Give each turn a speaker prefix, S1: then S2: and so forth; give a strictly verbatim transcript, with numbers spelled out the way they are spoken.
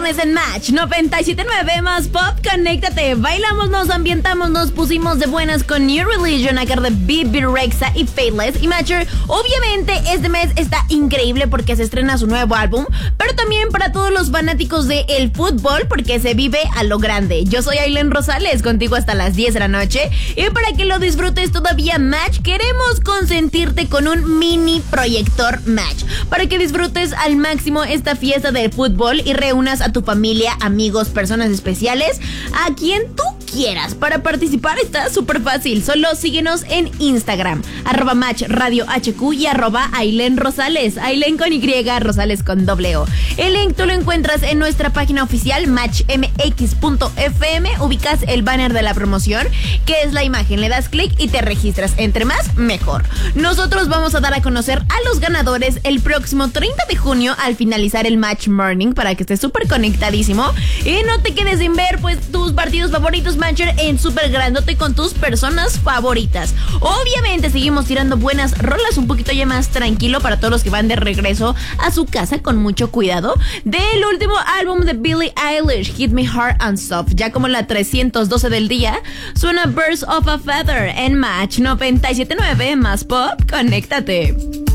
S1: viernes en Match noventa y siete punto nueve más Pop, conéctate. Bailamos, nos ambientamos, nos pusimos de buenas con New Religion, a cargo de B B Rexha y Faithless. Y Matcher, obviamente este mes está increíble porque se estrena su nuevo álbum, pero también para todos los fanáticos del fútbol porque se vive a lo grande. Yo soy Ailén Rosales, contigo hasta las diez de la noche. Y para que lo disfrutes todavía Match, queremos consentirte con un mini proyector Match, para que disfrutes al máximo esta fiesta del fútbol y reúnas a tu familia, amigos, personas especiales, a quien tú quieras. Para participar está súper fácil, solo síguenos en Instagram, arroba Match Radio H Q y arroba Ailén Rosales, Ailén con Y, Rosales con doble O. El link tú lo encuentras en nuestra página oficial match m x punto f m, ubicas el banner de la promoción, que es la imagen, le das clic y te registras, entre más, mejor. Nosotros vamos a dar a conocer a los ganadores el próximo treinta de junio al finalizar el Match Morning, para que estés súper conectadísimo y no te quedes sin ver pues tus partidos favoritos Matcher en súper grandote con tus personas favoritas. Obviamente seguimos tirando buenas rolas, un poquito ya más tranquilo para todos los que van de regreso a su casa con mucho cuidado, del último álbum de Billie Eilish, Hit Me Hard and Soft. Ya como la trescientos doce del día suena Birds of a Feather en Match noventa y siete punto nueve más Pop, conéctate.